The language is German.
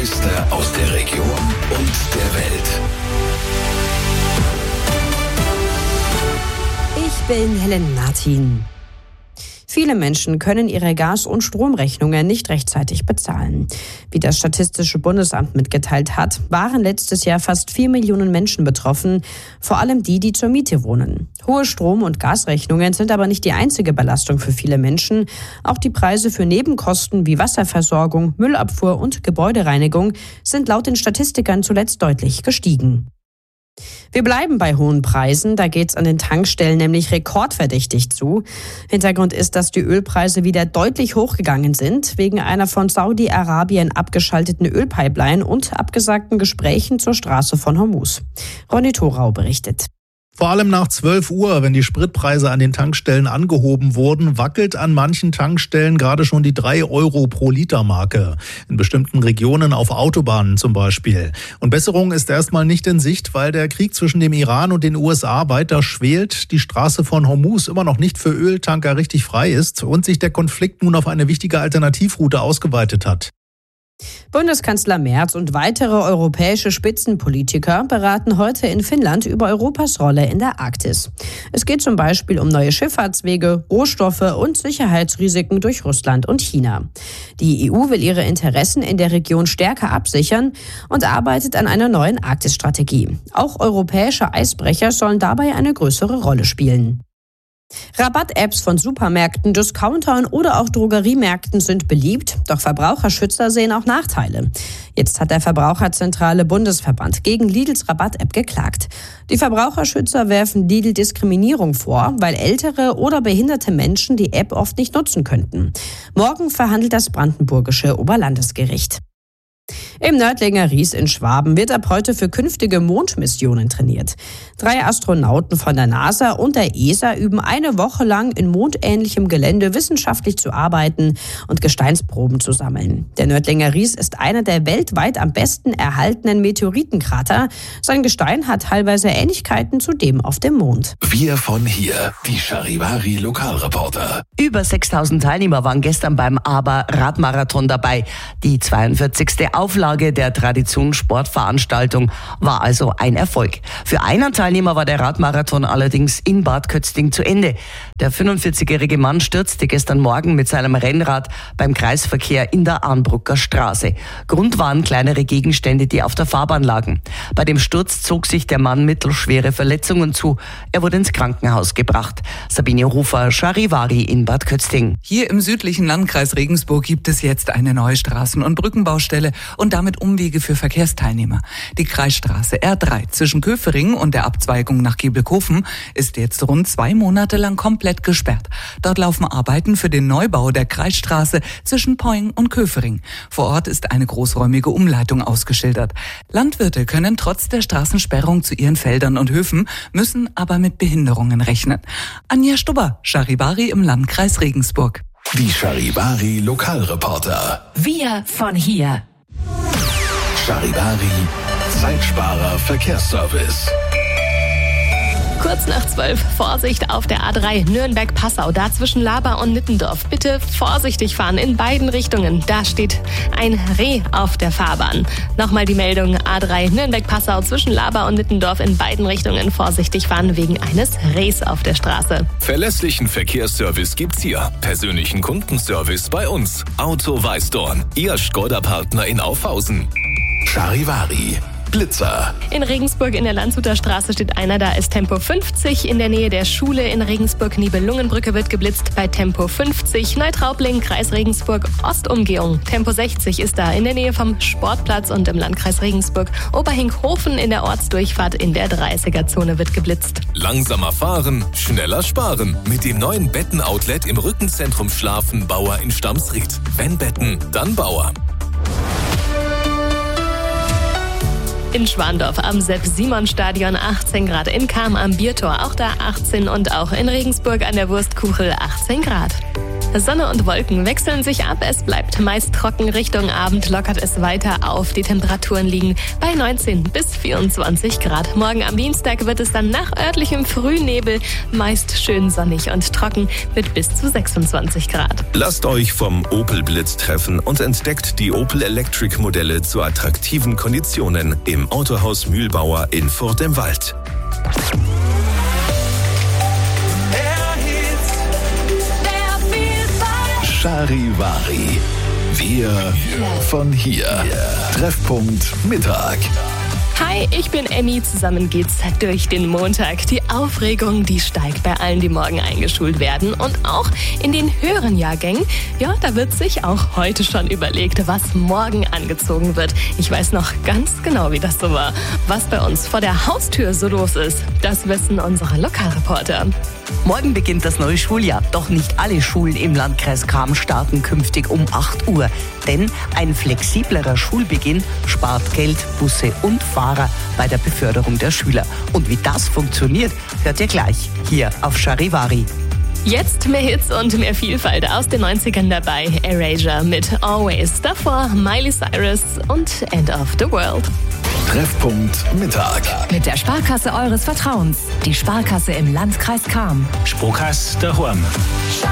Neueste aus der Region und der Welt. Ich bin Helen Martin. Viele Menschen können ihre Gas- und Stromrechnungen nicht rechtzeitig bezahlen. Wie das Statistische Bundesamt mitgeteilt hat, waren letztes Jahr fast 4 Millionen Menschen betroffen, vor allem die, die zur Miete wohnen. Hohe Strom- und Gasrechnungen sind aber nicht die einzige Belastung für viele Menschen. Auch die Preise für Nebenkosten wie Wasserversorgung, Müllabfuhr und Gebäudereinigung sind laut den Statistikern zuletzt deutlich gestiegen. Wir bleiben bei hohen Preisen, da geht's an den Tankstellen nämlich rekordverdächtig zu. Hintergrund ist, dass die Ölpreise wieder deutlich hochgegangen sind, wegen einer von Saudi-Arabien abgeschalteten Ölpipeline und abgesagten Gesprächen zur Straße von Hormuz. Ronny Thorau berichtet. Vor allem nach 12 Uhr, wenn die Spritpreise an den Tankstellen angehoben wurden, wackelt an manchen Tankstellen gerade schon die 3 Euro pro Liter Marke. In bestimmten Regionen auf Autobahnen zum Beispiel. Und Besserung ist erstmal nicht in Sicht, weil der Krieg zwischen dem Iran und den USA weiter schwelt, die Straße von Hormuz immer noch nicht für Öltanker richtig frei ist und sich der Konflikt nun auf eine wichtige Alternativroute ausgeweitet hat. Bundeskanzler Merz und weitere europäische Spitzenpolitiker beraten heute in Finnland über Europas Rolle in der Arktis. Es geht zum Beispiel um neue Schifffahrtswege, Rohstoffe und Sicherheitsrisiken durch Russland und China. Die EU will ihre Interessen in der Region stärker absichern und arbeitet an einer neuen Arktisstrategie. Auch europäische Eisbrecher sollen dabei eine größere Rolle spielen. Rabatt-Apps von Supermärkten, Discountern oder auch Drogeriemärkten sind beliebt, doch Verbraucherschützer sehen auch Nachteile. Jetzt hat der Verbraucherzentrale Bundesverband gegen Lidls Rabatt-App geklagt. Die Verbraucherschützer werfen Lidl Diskriminierung vor, weil ältere oder behinderte Menschen die App oft nicht nutzen könnten. Morgen verhandelt das brandenburgische Oberlandesgericht. Im Nördlinger Ries in Schwaben wird ab heute für künftige Mondmissionen trainiert. 3 Astronauten von der NASA und der ESA üben eine Woche lang in mondähnlichem Gelände wissenschaftlich zu arbeiten und Gesteinsproben zu sammeln. Der Nördlinger Ries ist einer der weltweit am besten erhaltenen Meteoritenkrater. Sein Gestein hat teilweise Ähnlichkeiten zu dem auf dem Mond. Wir von hier, die Charivari Lokalreporter. Über 6.000 Teilnehmer waren gestern beim Aber-Radmarathon dabei. Die 42. Auflage der Traditionssportveranstaltung war also ein Erfolg. Für einen Teilnehmer war der Radmarathon allerdings in Bad Kötzting zu Ende. Der 45-jährige Mann stürzte gestern Morgen mit seinem Rennrad beim Kreisverkehr in der Arnbrucker Straße. Grund waren kleinere Gegenstände, die auf der Fahrbahn lagen. Bei dem Sturz zog sich der Mann mittelschwere Verletzungen zu. Er wurde ins Krankenhaus gebracht. Sabine Hofer, Charivari in Bad Kötzting. Hier im südlichen Landkreis Regensburg gibt es jetzt eine neue Straßen- und Brückenbaustelle und damit Umwege für Verkehrsteilnehmer. Die Kreisstraße R3 zwischen Köfering und der Abzweigung nach Gebelkofen ist jetzt rund 2 Monate lang komplett gesperrt. Dort laufen Arbeiten für den Neubau der Kreisstraße zwischen Poing und Köfering. Vor Ort ist eine großräumige Umleitung ausgeschildert. Landwirte können trotz der Straßensperrung zu ihren Feldern und Höfen, müssen aber mit Behinderungen rechnen. Anja Stubber, Charivari im Landkreis Regensburg. Die Charivari Lokalreporter. Wir von hier. Charivari Zeitsparer Verkehrsservice. Kurz nach 12, Vorsicht auf der A3 Nürnberg-Passau, da zwischen Laber und Nittendorf. Bitte vorsichtig fahren in beiden Richtungen. Da steht ein Reh auf der Fahrbahn. Nochmal die Meldung, A3 Nürnberg-Passau zwischen Laber und Nittendorf in beiden Richtungen vorsichtig fahren wegen eines Rehs auf der Straße. Verlässlichen Verkehrsservice gibt's hier. Persönlichen Kundenservice bei uns. Auto Weißdorn, Ihr Skoda-Partner in Aufhausen. Charivari Blitzer. In Regensburg in der Landshuter Straße steht einer, da ist Tempo 50. In der Nähe der Schule in Regensburg Nibelungenbrücke wird geblitzt bei Tempo 50. Neutraubling, Kreis Regensburg, Ostumgehung. Tempo 60 ist da in der Nähe vom Sportplatz und im Landkreis Regensburg. Oberhinkhofen in der Ortsdurchfahrt in der 30er-Zone wird geblitzt. Langsamer fahren, schneller sparen. Mit dem neuen Betten-Outlet im Rückenzentrum Schlafen Bauer in Stamsried. Wenn Betten, dann Bauer. In Schwandorf am Sepp-Simon-Stadion 18 Grad, in Cham am Biertor auch da 18 und auch in Regensburg an der Wurstkuchel 18 Grad. Sonne und Wolken wechseln sich ab. Es bleibt meist trocken. Richtung Abend lockert es weiter auf. Die Temperaturen liegen bei 19 bis 24 Grad. Morgen am Dienstag wird es dann nach örtlichem Frühnebel meist schön sonnig und trocken mit bis zu 26 Grad. Lasst euch vom Opel Blitz treffen und entdeckt die Opel Electric Modelle zu attraktiven Konditionen im Autohaus Mühlbauer in Furt im Wald. Charivari. Wir von hier. Treffpunkt Mittag. Hi, ich bin Emmy. Zusammen geht's durch den Montag. Die Aufregung, die steigt bei allen, die morgen eingeschult werden. Und auch in den höheren Jahrgängen, ja, da wird sich auch heute schon überlegt, was morgen angezogen wird. Ich weiß noch ganz genau, wie das so war. Was bei uns vor der Haustür so los ist, das wissen unsere Lokalreporter. Morgen beginnt das neue Schuljahr. Doch nicht alle Schulen im Landkreis Cham starten künftig um 8 Uhr. Denn ein flexiblerer Schulbeginn spart Geld, Busse und Fahrer bei der Beförderung der Schüler. Und wie das funktioniert, hört ihr gleich hier auf Charivari. Jetzt mehr Hits und mehr Vielfalt aus den 90ern dabei. Erasure mit Always. Davor Miley Cyrus und End of the World. Treffpunkt Mittag. Mit der Sparkasse eures Vertrauens. Die Sparkasse im Landkreis Cham. Sparkasse daheim.